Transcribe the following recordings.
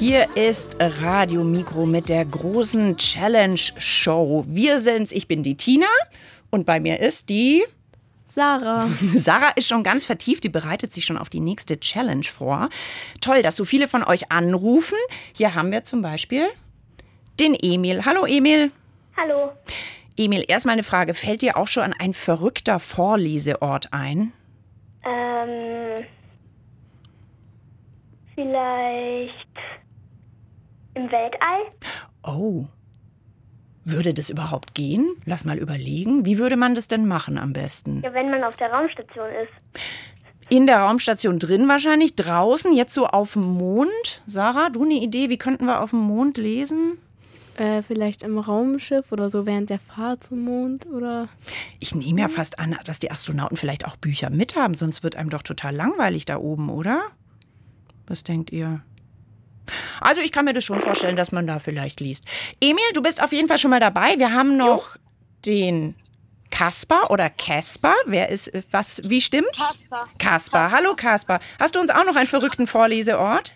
Hier ist Radio Mikro mit der großen Challenge-Show. Ich bin die Tina und bei mir ist die Sarah. Sarah ist schon ganz vertieft, die bereitet sich schon auf die nächste Challenge vor. Toll, dass so viele von euch anrufen. Hier haben wir zum Beispiel den Emil. Hallo Emil. Hallo. Emil, erstmal eine Frage. Fällt dir auch schon ein verrückter Vorleseort ein? Vielleicht im Weltall? Oh. Würde das überhaupt gehen? Lass mal überlegen. Wie würde man das denn machen am besten? Ja, wenn man auf der Raumstation ist. In der Raumstation drin wahrscheinlich, draußen, jetzt so auf dem Mond. Sarah, du eine Idee, wie könnten wir auf dem Mond lesen? Vielleicht im Raumschiff oder so während der Fahrt zum Mond, oder? Ich nehme ja fast an, dass die Astronauten vielleicht auch Bücher mit haben, sonst wird einem doch total langweilig da oben, oder? Was denkt ihr? Also ich kann mir das schon vorstellen, dass man da vielleicht liest. Emil, du bist auf jeden Fall schon mal dabei. Wir haben noch den Kaspar oder Casper. Wer ist was? Wie stimmt's? Kaspar. Hallo Kaspar. Hast du uns auch noch einen verrückten Vorleseort?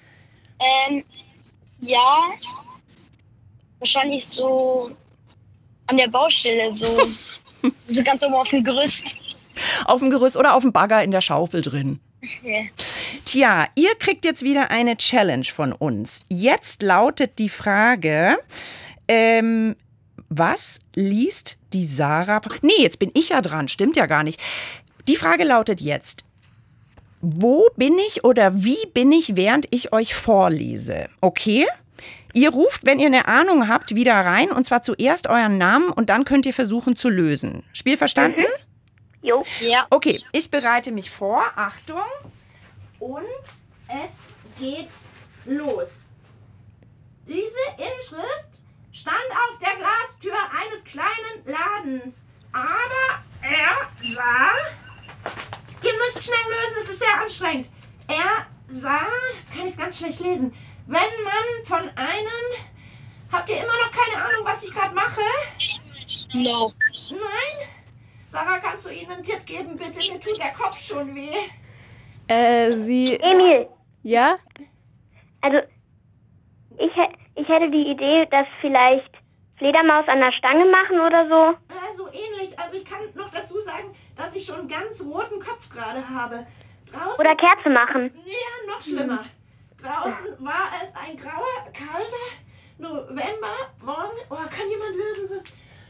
Ja. Wahrscheinlich so an der Baustelle, so ganz oben auf dem Gerüst. Auf dem Gerüst oder auf dem Bagger in der Schaufel drin. Okay. Tja, ihr kriegt jetzt wieder eine Challenge von uns. Jetzt lautet die Frage, was liest die Sarah? Nee, jetzt bin ich ja dran, stimmt ja gar nicht. Die Frage lautet jetzt, wo bin ich oder wie bin ich, während ich euch vorlese? Okay? Ihr ruft, wenn ihr eine Ahnung habt, wieder rein und zwar zuerst euren Namen und dann könnt ihr versuchen zu lösen. Spiel verstanden? Jo. Ja. Okay, ich bereite mich vor. Achtung. Und es geht los. Diese Inschrift stand auf der Glastür eines kleinen Ladens. Aber er sah... Ihr müsst schnell lösen, es ist sehr anstrengend. Er sah... Jetzt kann ich es ganz schlecht lesen. Wenn man von einem... Habt ihr immer noch keine Ahnung, was ich gerade mache? No. Nein? Sarah, kannst du ihnen einen Tipp geben, bitte? Mir tut der Kopf schon weh. Emil, Ja? also ich hätte die Idee, dass vielleicht Fledermaus an der Stange machen oder so. So ähnlich. Also ich kann noch dazu sagen, dass ich schon einen ganz roten Kopf gerade habe. Draußen... Oder Kerze machen. Ja, noch schlimmer. Draußen war es ein grauer, kalter Novembermorgen. Oh, kann jemand lösen?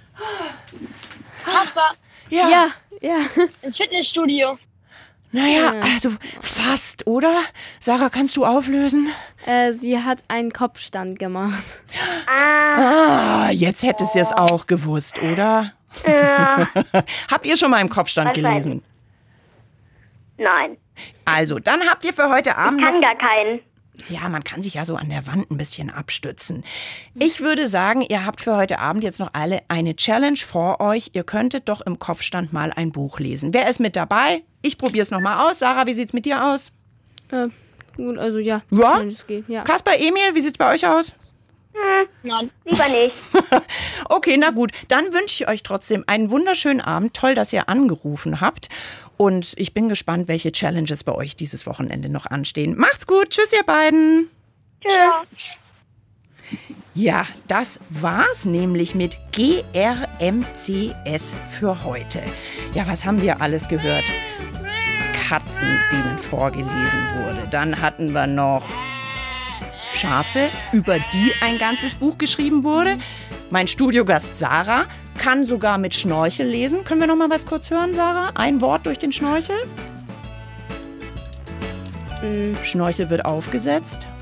Kaspar, Ja. im Fitnessstudio. Naja, also fast, oder? Sarah, kannst du auflösen? Sie hat einen Kopfstand gemacht. Jetzt hättest ihr es auch gewusst, oder? Ja. Habt ihr schon mal im Kopfstand Wahrscheinlich. gelesen? Nein, Also, dann habt ihr für heute Abend kann noch... gar keinen. Ja, man kann sich ja so an der Wand ein bisschen abstützen. Ich würde sagen, ihr habt für heute Abend jetzt noch alle eine Challenge vor euch. Ihr könntet doch im Kopfstand mal ein Buch lesen. Wer ist mit dabei? Ich probiere es nochmal aus. Sarah, wie sieht's mit dir aus? Gut, also ja. Ja? Es geht, ja. Kaspar, Emil, wie sieht's bei euch aus? Nein. Lieber nicht. Okay, na gut. Dann wünsche ich euch trotzdem einen wunderschönen Abend. Toll, dass ihr angerufen habt. Und ich bin gespannt, welche Challenges bei euch dieses Wochenende noch anstehen. Macht's gut. Tschüss, ihr beiden. Tschüss. Ja, das war's nämlich mit GRMCS für heute. Ja, was haben wir alles gehört? Katzen, denen vorgelesen wurde. Dann hatten wir noch Schafe, über die ein ganzes Buch geschrieben wurde. Mein Studiogast Sarah kann sogar mit Schnorchel lesen. Können wir noch mal was kurz hören, Sarah? Ein Wort durch den Schnorchel. Schnorchel wird aufgesetzt.